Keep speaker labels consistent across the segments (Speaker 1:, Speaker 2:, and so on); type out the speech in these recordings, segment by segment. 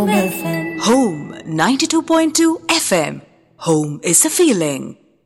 Speaker 1: Home 92.2 FM. Home is a feeling.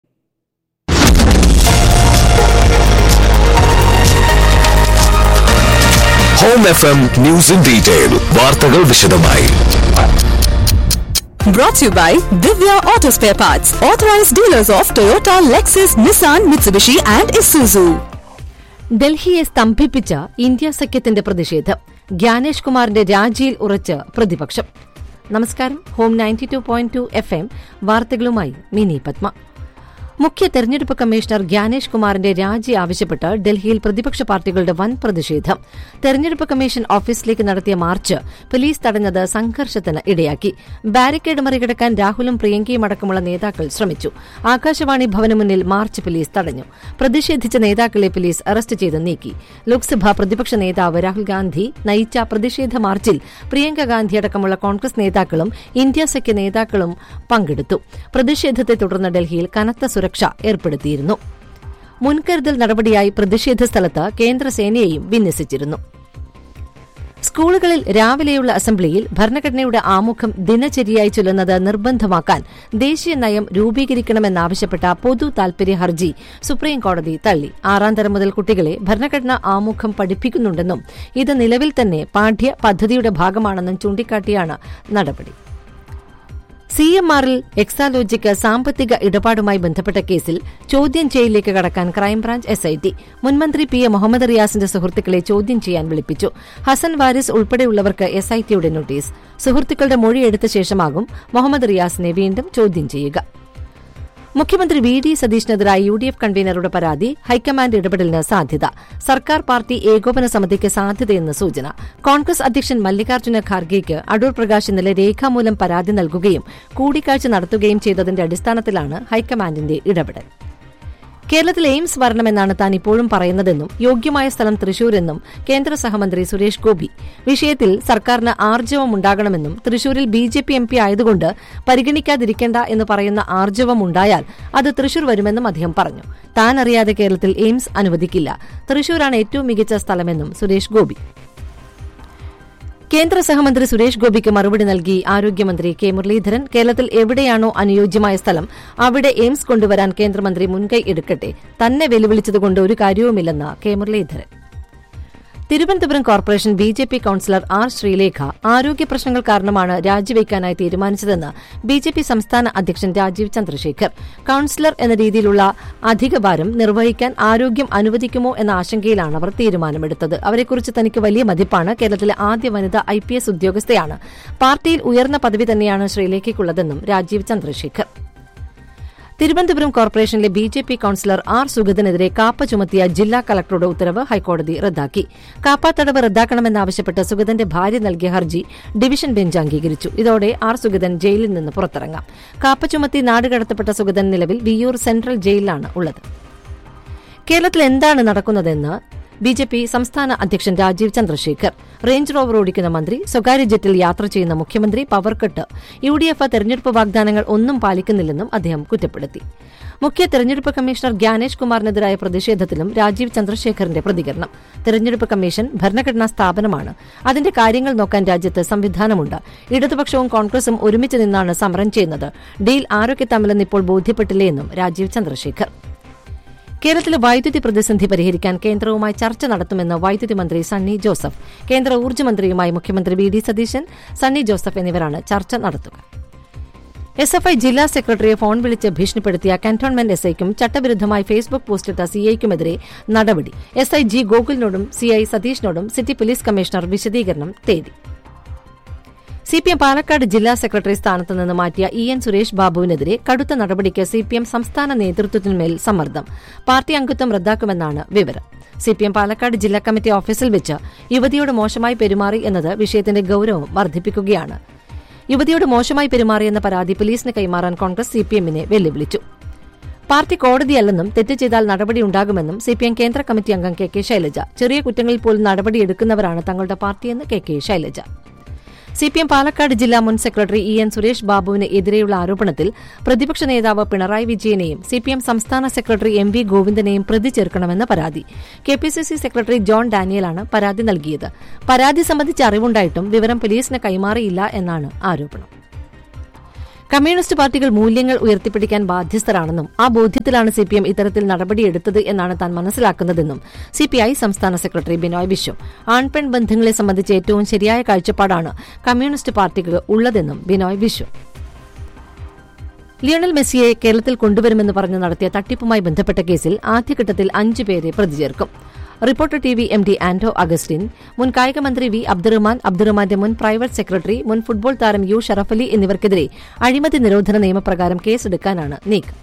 Speaker 2: Home FM News in Detail. വാർത്തകൾ വിശദമായി.
Speaker 1: Brought to you by Divya Auto Spare Parts, authorized dealers of Toyota, Lexus, Nissan, Mitsubishi and Isuzu.
Speaker 3: ഡൽഹിയെ സ്തംഭിപ്പിച്ച India സഖ്യത്തിന്റെ പ്രതിഷേധം. ജ്ഞാനേഷ് കുമാറിന്റെ രാജിയിൽ ഉറച്ച് പ്രതിപക്ഷം. നമസ്കാരം. Home 92.2 FM വാർത്തകളുമായി mini Padma. മുഖ്യ തെരഞ്ഞെടുപ്പ് കമ്മീഷണർ ജ്ഞാനേഷ് കുമാറിന്റെ രാജി ആവശ്യപ്പെട്ട് ഡൽഹിയിൽ പ്രതിപക്ഷ പാർട്ടികളുടെ വൻ പ്രതിഷേധം. തെരഞ്ഞെടുപ്പ് കമ്മീഷൻ ഓഫീസിലേക്ക് നടത്തിയ മാർച്ച് പോലീസ് തടഞ്ഞത് സംഘർഷത്തിന് ഇടയാക്കി. ബാരിക്കേഡ് മറികടക്കാൻ രാഹുലും പ്രിയങ്കയും അടക്കമുള്ള നേതാക്കൾ ശ്രമിച്ചു. ആകാശവാണി ഭവന് മുന്നിൽ മാർച്ച് പോലീസ് തടഞ്ഞു. പ്രതിഷേധിച്ച നേതാക്കളെ പോലീസ് അറസ്റ്റ് ചെയ്ത് നീക്കി. ലോക്സഭാ പ്രതിപക്ഷ നേതാവ് രാഹുൽ ഗാന്ധി നയിച്ച പ്രതിഷേധ മാർച്ചിൽ പ്രിയങ്ക ഗാന്ധി അടക്കമുള്ള കോൺഗ്രസ് നേതാക്കളും ഇന്ത്യ സഖ്യ നേതാക്കളും പങ്കെടുത്തു. പ്രതിഷേധത്തെ തുടർന്ന് ഡൽഹിയിൽ കനത്ത സുരക്ഷ ഏർപ്പെടുത്തിയിരുന്നു. മുൻകരുതൽ നടപടിയായി പ്രതിഷേധ സ്ഥലത്ത് കേന്ദ്രസേനയെയും വിന്യസിച്ചിരുന്നു. സ്കൂളുകളിൽ രാവിലെയുള്ള അസംബ്ലിയിൽ ഭരണഘടനയുടെ ആമുഖം ദിനചര്യയായി ചൊല്ലുന്നത് നിർബന്ധമാക്കാൻ ദേശീയ നയം രൂപീകരിക്കണമെന്നാവശ്യപ്പെട്ട പൊതു താൽപര്യ ഹർജി സുപ്രീംകോടതി തള്ളി. 6ാം തരം മുതൽ കുട്ടികളെ ഭരണഘടനാ ആമുഖം പഠിപ്പിക്കുന്നുണ്ടെന്നും ഇത് നിലവിൽ തന്നെ പാഠ്യ പദ്ധതിയുടെ ഭാഗമാണെന്നും ചൂണ്ടിക്കാട്ടിയാണ് നടപടി. CMRൽ എക്സാലോജിക്ക് സാമ്പത്തിക ഇടപാടുമായി ബന്ധപ്പെട്ട കേസിൽ ചോദ്യം ചെയ്യലിലേക്ക് കടക്കാൻ ക്രൈംബ്രാഞ്ച് SIT മുൻമന്ത്രി PM മുഹമ്മദ് റിയാസിന്റെ സുഹൃത്തുക്കളെ ചോദ്യം ചെയ്യാൻ വിളിപ്പിച്ചു. ഹസൻ വാരിസ് ഉൾപ്പെടെയുള്ളവർക്ക് SITയുടെ നോട്ടീസ്. സുഹൃത്തുക്കളുടെ മൊഴിയെടുത്ത ശേഷമാകും മുഹമ്മദ് റിയാസിനെ വീണ്ടും ചോദ്യം ചെയ്യുക. മുഖ്യമന്ത്രി VD സതീഷിനെതിരായ UDF കൺവീനറുടെ പരാതി ഹൈക്കമാൻഡ് ഇടപെടലിന് സാധ്യത. സർക്കാർ പാർട്ടി ഏകോപന സമിതിക്ക് സാധ്യതയെന്ന് സൂചന. കോൺഗ്രസ് അധ്യക്ഷൻ മല്ലികാർജ്ജുന ഖാർഗെയ്ക്ക് അടൂർ പ്രകാശ് ഇന്നലെ രേഖാമൂലം പരാതി നൽകുകയും കൂടിക്കാഴ്ച നടത്തുകയും ചെയ്തതിന്റെ അടിസ്ഥാനത്തിലാണ് ഹൈക്കമാൻഡിന്റെ ഇടപെടൽ. കേരളത്തിൽ എയിംസ് വരണമെന്നാണ് താൻ ഇപ്പോഴും പറയുന്നതെന്നും യോഗ്യമായ സ്ഥലം തൃശൂരെന്നും കേന്ദ്ര സഹമന്ത്രി സുരേഷ് ഗോപി. വിഷയത്തിൽ സർക്കാരിന് ആർജവമുണ്ടാകണമെന്നും തൃശൂരിൽ BJP MP ആയതുകൊണ്ട് പരിഗണിക്കാതിരിക്കേണ്ട എന്ന് പറയുന്ന ആർജവമുണ്ടായാൽ അത് തൃശൂർ വരുമെന്നും അദ്ദേഹം പറഞ്ഞു. താൻ അറിയാതെ കേരളത്തിൽ എയിംസ് അനുവദിക്കില്ല. തൃശൂരാണ് ഏറ്റവും മികച്ച സ്ഥലമെന്നും സുരേഷ് ഗോപി. കേന്ദ്ര സഹമന്ത്രി സുരേഷ് ഗോപിക്ക് മറുപടി നൽകി ആരോഗ്യമന്ത്രി K മുരളീധരൻ. കേരളത്തിൽ എവിടെയാണോ അനുയോജ്യമായ സ്ഥലം അവിടെ എയിംസ് കൊണ്ടുവരാൻ കേന്ദ്രമന്ത്രി മുൻകൈ എടുക്കട്ടെ. തന്നെ വെല്ലുവിളിച്ചതുകൊണ്ട് ഒരു കാര്യവുമില്ലെന്ന് K Muraleedharan. Thiruvananthapuram corporation BJP councillor R Sreelekha ആരോഗ്യ പ്രശ്നങ്ങൾ കാരണമാണ് രാജിവെക്കാനായി തീരുമാനിച്ചതെന്ന് BJP സംസ്ഥാന അധ്യക്ഷൻ രാജീവ് ചന്ദ്രശേഖർ. കൌൺസിലർ എന്ന രീതിയിലുള്ള അധികഭാരം നിർവഹിക്കാൻ ആരോഗ്യം അനുവദിക്കുമോ എന്ന ആശങ്കയിലാണ് അവർ തീരുമാനമെടുത്തത്. അവരെക്കുറിച്ച് തനിക്ക് വലിയ മതിപ്പാണ്. കേരളത്തിലെ ആദ്യ വനിത IPS ഉദ്യോഗസ്ഥയാണ്. പാർട്ടിയിൽ ഉയർന്ന പദവി തന്നെയാണ് ശ്രീലേഖയ്ക്കുള്ളതെന്നും രാജീവ് ചന്ദ്രശേഖർ. തിരുവനന്തപുരം കോർപ്പറേഷനിലെ BJP കൌൺസിലർ R സുഗതനെതിരെ കാപ്പ ചുമത്തിയ ജില്ലാ കളക്ടറുടെ ഉത്തരവ് ഹൈക്കോടതി റദ്ദാക്കി. കാപ്പ തടവ് റദ്ദാക്കണമെന്നാവശ്യപ്പെട്ട് സുഗതന്റെ ഭാര്യ നൽകിയ ഹർജി ഡിവിഷൻ ബെഞ്ച് അംഗീകരിച്ചു. ഇതോടെ R സുഗതൻ ജയിലിൽ നിന്ന് പുറത്തിറങ്ങാം. കാപ്പ ചുമത്തി നാടുകടത്തപ്പെട്ട സുഗതൻ നിലവിൽ വിയ്യൂർ സെൻട്രൽ ജയിലിലാണ് ഉള്ളത്. കേരളത്തിൽ എന്താണ് നടക്കുന്നതെന്ന് BJP സംസ്ഥാന അധ്യക്ഷൻ രാജീവ് ചന്ദ്രശേഖർ. റേഞ്ച് റോവർ ഓടിക്കുന്ന മന്ത്രി, സ്വകാര്യ ജെറ്റിൽ യാത്ര ചെയ്യുന്ന മുഖ്യമന്ത്രി, പവർകട്ട്, UDF തെരഞ്ഞെടുപ്പ് വാഗ്ദാനങ്ങൾ ഒന്നും പാലിക്കുന്നില്ലെന്നും അദ്ദേഹം കുറ്റപ്പെടുത്തി. മുഖ്യ തെരഞ്ഞെടുപ്പ് കമ്മീഷണർ ജ്ഞാനേഷ് കുമാറിനെതിരായ പ്രതിഷേധത്തിലും രാജീവ് ചന്ദ്രശേഖറിന്റെ പ്രതികരണം. തെരഞ്ഞെടുപ്പ് കമ്മീഷൻ ഭരണഘടനാ സ്ഥാപനമാണ്. അതിന്റെ കാര്യങ്ങൾ നോക്കാൻ രാജ്യത്ത് സംവിധാനമുണ്ട്. ഇടതുപക്ഷവും കോൺഗ്രസും ഒരുമിച്ച് നിന്നാണ് സമരം ചെയ്യുന്നത്. ഡീൽ ആരൊക്കെ തമ്മിലെന്ന് ഇപ്പോൾ ബോധ്യപ്പെട്ടില്ലേയെന്നും രാജീവ് ചന്ദ്രശേഖർ. കേരളത്തിലെ വൈദ്യുതി പ്രതിസന്ധി പരിഹരിക്കാൻ കേന്ദ്രവുമായി ചർച്ച നടത്തുമെന്ന് വൈദ്യുതി മന്ത്രി സണ്ണി ജോസഫ്. കേന്ദ്ര ഊർജ്ജമന്ത്രിയുമായി മുഖ്യമന്ത്രി VD സതീശൻ, സണ്ണി ജോസഫ് എന്നിവരാണ് ചർച്ച നടത്തുക. SFI ജില്ലാ സെക്രട്ടറിയെ ഫോൺ വിളിച്ച് ഭീഷണിപ്പെടുത്തിയ കന്റോൺമെന്റ് SIക്കും ചട്ടവിരുദ്ധമായി ഫേസ്ബുക്ക് പോസ്റ്റിട്ട CIക്കുമെതിരെ നടപടി. SI G ഗോകുലിനോടും CI സതീഷിനോടും city police commissioner വിശദീകരണം തേടി. CPM പാലക്കാട് ജില്ലാ സെക്രട്ടറി സ്ഥാനത്ത് നിന്ന് മാറ്റിയ EN സുരേഷ് ബാബുവിനെതിരെ കടുത്ത നടപടിക്ക് CPM സംസ്ഥാന നേതൃത്വത്തിന്മേൽ സമ്മർദ്ദം. പാർട്ടി അംഗത്വം റദ്ദാക്കുമെന്നാണ് വിവരം. CPM പാലക്കാട് ജില്ലാ കമ്മിറ്റി ഓഫീസിൽ വെച്ച് യുവതിയോട് മോശമായി പെരുമാറി എന്നത് വിഷയത്തിന്റെ ഗൌരവം വർദ്ധിപ്പിക്കുകയാണ്. യുവതിയോട് മോശമായി പെരുമാറിയെന്ന പരാതി പോലീസിന് കൈമാറാൻ കോൺഗ്രസ് CPMനെ വെല്ലുവിളിച്ചു. പാർട്ടി കോടതിയല്ലെന്നും തെറ്റ് ചെയ്താൽ നടപടിയുണ്ടാകുമെന്നും CPM കേന്ദ്ര കമ്മിറ്റി അംഗം KK ശൈലജ. ചെറിയ കുറ്റങ്ങളിൽ പോലും നടപടിയെടുക്കുന്നവരാണ് തങ്ങളുടെ പാർട്ടിയെന്ന് KK ശൈലജ. സിപിഎം പാലക്കാട് ജില്ലാ മുൻ സെക്രട്ടറി EN സുരേഷ് ബാബുവിന് എതിരെയുള്ള ആരോപണത്തിൽ പ്രതിപക്ഷ നേതാവ് പിണറായി വിജയനെയും സിപിഎം സംസ്ഥാന സെക്രട്ടറി MV ഗോവിന്ദനെയും പ്രതി ചേർക്കണമെന്ന് പരാതി. KPCC സെക്രട്ടറി ജോൺ ഡാനിയലാണ് പരാതി നൽകിയത്. പരാതി സംബന്ധിച്ച് അറിവുണ്ടായിട്ടും വിവരം പോലീസിന് കൈമാറിയില്ല എന്നാണ് ആരോപണം. കമ്മ്യൂണിസ്റ്റ് പാർട്ടികൾ മൂല്യങ്ങൾ ഉയർത്തിപ്പിടിക്കാൻ ബാധ്യസ്ഥരാണെന്നും ആ ബോധ്യത്തിലാണ് സിപിഎം ഇത്തരത്തിൽ നടപടിയെടുത്തത് എന്നാണ് താൻ മനസ്സിലാക്കുന്നതെന്നും CPI സംസ്ഥാന സെക്രട്ടറി ബിനോയ് വിശ്വം. ആൺപെൺ ബന്ധങ്ങളെ സംബന്ധിച്ച് ഏറ്റവും ശരിയായ കാഴ്ചപ്പാടാണ് കമ്മ്യൂണിസ്റ്റ് പാർട്ടികൾ ഉള്ളതെന്നും ബിനോയ് വിശ്വം. ലിയോണൽ മെസ്സിയെ കേരളത്തിൽ കൊണ്ടുവരുമെന്ന് പറഞ്ഞ് നടത്തിയ തട്ടിപ്പുമായി ബന്ധപ്പെട്ട കേസിൽ ആദ്യഘട്ടത്തിൽ 5 പേരെ പ്രതി ചേർക്കും. Reporter TV MD Anto Augustine, മുൻ കായിക മന്ത്രി V അബ്ദുറഹ്മാൻ, അബ്ദുറഹ്മാന്റെ മുൻ പ്രൈവറ്റ് സെക്രട്ടറി, മുൻ ഫുട്ബോൾ താരം U ഷറഫലി എന്നിവർക്കെതിരെ അഴിമതി നിരോധന നിയമപ്രകാരം കേസെടുക്കാനാണ് നീക്കം.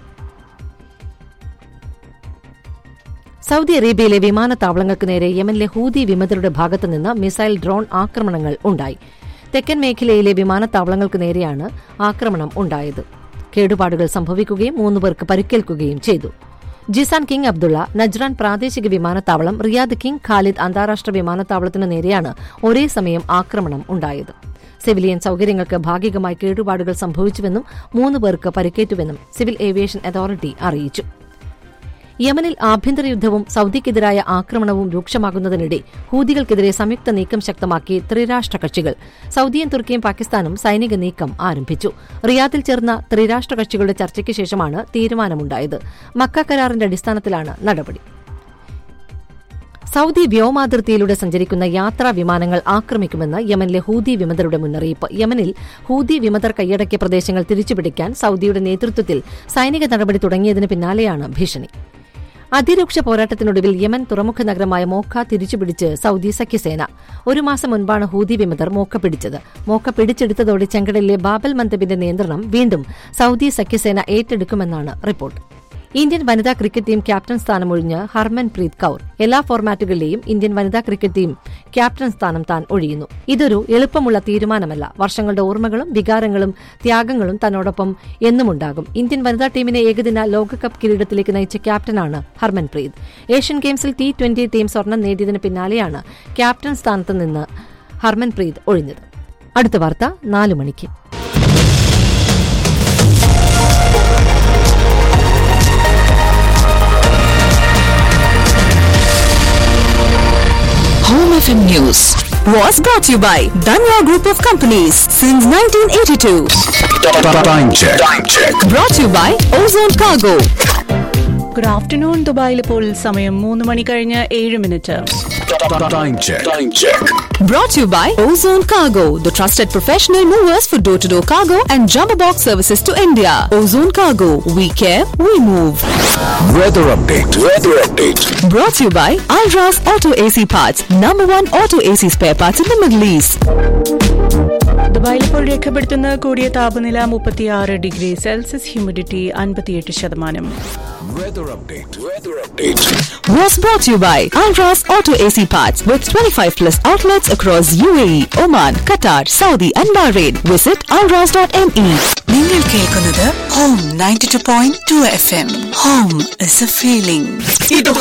Speaker 3: സൌദി അറേബ്യയിലെ വിമാനത്താവളങ്ങൾക്ക് നേരെ യമനിലെ ഹൂതി വിമതരുടെ ഭാഗത്തുനിന്ന് മിസൈൽ ഡ്രോൺ ആക്രമണങ്ങൾ ഉണ്ടായി. തെക്കൻ മേഖലയിലെ വിമാനത്താവളങ്ങൾക്ക് നേരെയാണ് ആക്രമണം ഉണ്ടായത്. കേടുപാടുകൾ സംഭവിക്കുകയും 3 പേർക്ക് പരിക്കേൽക്കുകയും ചെയ്തു. ജിസാൻ കിങ് അബ്ദുള്ള, നജ്റാൻ പ്രാദേശിക വിമാനത്താവളം, റിയാദ് കിങ് ഖാലിദ് അന്താരാഷ്ട്ര വിമാനത്താവളത്തിനു നേരെയാണ് ഒരേ സമയം ആക്രമണം ഉണ്ടായത്. സിവിലിയൻ സൌകര്യങ്ങൾക്ക് ഭാഗികമായി കേടുപാടുകൾ സംഭവിച്ചുവെന്നും 3 പേർക്ക് പരിക്കേറ്റുവെന്നും സിവിൽ ഏവിയേഷൻ അതോറിറ്റി അറിയിച്ചു. യമനിൽ ആഭ്യന്തര യുദ്ധവും സൌദിക്കെതിരായ ആക്രമണവും രൂക്ഷമാകുന്നതിനിടെ ഹൂതികൾക്കെതിരെ സംയുക്ത നീക്കം ശക്തമാക്കി ത്രിരാഷ്ട്ര കക്ഷികൾ. സൌദിയും തുർക്കിയും പാകിസ്ഥാനും സൈനിക നീക്കം ആരംഭിച്ചു. റിയാദിൽ ചേർന്ന ത്രിരാഷ്ട്ര കക്ഷികളുടെ ചർച്ചയ്ക്ക് ശേഷമാണ് തീരുമാനമുണ്ടായത്. മക്ക കരാറിന്റെ അടിസ്ഥാനത്തിലാണ് നടപടി. സൌദി വ്യോമാതിർത്തിയിലൂടെ സഞ്ചരിക്കുന്ന യാത്രാ വിമാനങ്ങൾ ആക്രമിക്കുമെന്ന് യമനിലെ ഹൂതി വിമതരുടെ മുന്നറിയിപ്പ്. യമനിൽ ഹൂതി വിമതർ കൈയടക്കിയ പ്രദേശങ്ങൾ തിരിച്ചുപിടിക്കാൻ സൌദിയുടെ നേതൃത്വത്തിൽ സൈനിക നടപടി തുടങ്ങിയതിന് പിന്നാലെയാണ് ഭീഷണി. അതിരൂക്ഷ പോരാട്ടത്തിനൊടുവിൽ യമൻ തുറമുഖ നഗരമായ മോക്ക തിരിച്ചുപിടിച്ച് സൌദി സഖ്യസേന. 1 മാസം മുൻപാണ് ഹൂതി വിമതർ മോക്ക പിടിച്ചത്. മോക്ക പിടിച്ചെടുത്തതോടെ ചെങ്കടലിലെ ബാബൽ മന്ദബിന്റെ നിയന്ത്രണം വീണ്ടും സൌദി സഖ്യസേന ഏറ്റെടുക്കുമെന്നാണ് റിപ്പോർട്ട്. ഇന്ത്യൻ വനിതാ cricket team captain സ്ഥാനമൊഴിഞ്ഞ് Harmanpreet Kaur. എല്ലാ ഫോർമാറ്റുകളിലെയും ഇന്ത്യൻ വനിതാ ക്രിക്കറ്റ് ടീം ക്യാപ്റ്റൻ സ്ഥാനം താൻ ഒഴിയുന്നു. ഇതൊരു എളുപ്പമുള്ള തീരുമാനമല്ല. വർഷങ്ങളുടെ ഓർമ്മകളും വികാരങ്ങളും ത്യാഗങ്ങളും തന്നോടൊപ്പം എന്നുമുണ്ടാകും. ഇന്ത്യൻ വനിതാ ടീമിനെ ഏകദിന ലോകകപ്പ് കിരീടത്തിലേക്ക് നയിച്ച ക്യാപ്റ്റനാണ് ഹർമൻപ്രീത്. ഏഷ്യൻ ഗെയിംസിൽ T20 ടീം സ്വർണം നേടിയതിന് പിന്നാലെയാണ് ക്യാപ്റ്റൻ സ്ഥാനത്ത് നിന്ന് ഹർമൻപ്രീത് ഒഴിഞ്ഞത്. അടുത്ത വാർത്ത 4 മണിക്ക്.
Speaker 1: Home FM News was brought to you by Danya Group of Companies since 1982.
Speaker 2: Time check.
Speaker 1: Brought to you by Ozone Cargo.
Speaker 4: Good afternoon. ദുബായിൽ ഇപ്പോൾ സമയം 3 മണി കഴിഞ്ഞ് 7 minute.
Speaker 2: Time check.
Speaker 1: Brought to you by Ozone Cargo, the trusted professional movers for door-to-door cargo and jumbo box services to India. Ozone Cargo, we care, we move.
Speaker 2: Weather update.
Speaker 1: Brought to you by Alras Auto AC Parts, #1 auto AC spare parts in the Middle East.
Speaker 4: ദുബായിൽ ഇപ്പോൾ രേഖപ്പെടുത്തുന്ന കൂടിയ താപനില 36 degree Celsius, humidity 58%.
Speaker 2: Weather update.
Speaker 1: Was brought to you by Alras Auto AC Parts with 25+ outlets across UAE, Oman, Qatar, Saudi and Bahrain. Visit alras.me.
Speaker 5: നിങ്ങൾ കേൾക്കുന്നത് Home 92.2 FM. Home is a feeling.